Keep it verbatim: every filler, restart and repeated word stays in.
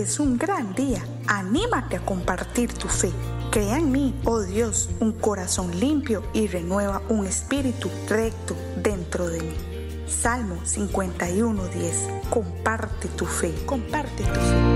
es un gran día. Anímate a compartir tu fe. Crea en mí, oh Dios, un corazón limpio y renueva un espíritu recto dentro de mí. Salmo cincuenta y uno, diez. Comparte tu fe, comparte tu fe.